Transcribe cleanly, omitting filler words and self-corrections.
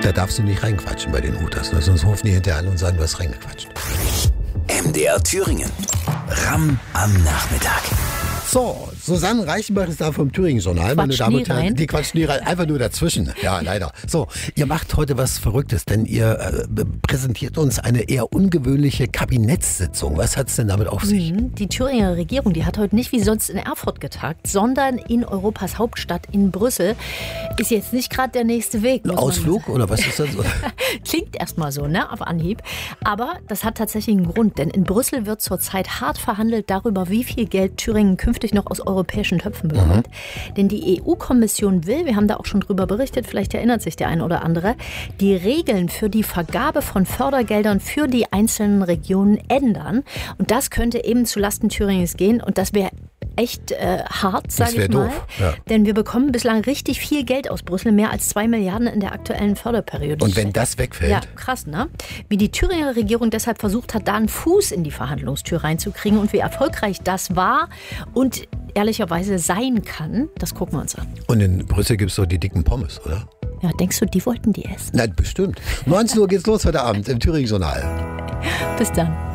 Da darfst du nicht reinquatschen bei den Hutas, ne? Sonst rufen die hinterher an und sagen, du hast reingequatscht. MDR Thüringen. Ramm am Nachmittag. So, Susanne Reichenbach ist da vom Thüringen-Journal, meine Damen und Herren. Die quatschen nie rein, einfach nur dazwischen. Ja, leider. So, ihr macht heute was Verrücktes, denn ihr präsentiert uns eine eher ungewöhnliche Kabinettssitzung. Was hat es denn damit auf sich? Die Thüringer Regierung, die hat heute nicht wie sonst in Erfurt getagt, sondern in Europas Hauptstadt in Brüssel. Ist jetzt nicht gerade der nächste Weg. Ein Ausflug oder was ist das? Klingt erstmal so, ne, auf Anhieb. Aber das hat tatsächlich einen Grund, denn in Brüssel wird zurzeit hart verhandelt darüber, wie viel Geld Thüringen künftig noch aus europäischen Töpfen bekommt. Denn die EU-Kommission will, wir haben da auch schon drüber berichtet, vielleicht erinnert sich der ein oder andere, die Regeln für die Vergabe von Fördergeldern für die einzelnen Regionen ändern. Und das könnte eben zulasten Thüringens gehen. Und das wäre echt hart, sage ich mal. Doof, ja. Denn wir bekommen bislang richtig viel Geld aus Brüssel, mehr als 2 Milliarden in der aktuellen Förderperiode. Und wenn das wegfällt? Ja, krass, ne? Wie die Thüringer Regierung deshalb versucht hat, da einen Fuß in die Verhandlungstür reinzukriegen und wie erfolgreich das war und ehrlicherweise sein kann, das gucken wir uns an. Und in Brüssel gibt es doch die dicken Pommes, oder? Ja, denkst du, die wollten die essen? Nein, bestimmt. 19 Uhr geht's los heute Abend im Thüringen-Journal. Bis dann.